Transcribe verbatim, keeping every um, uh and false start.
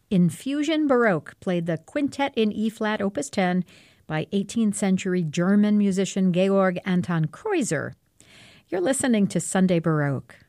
Infusion Baroque played the Quintet in E-flat, Opus ten, by eighteenth century German musician Georg Anton Kreuzer. You're listening to Sunday Baroque.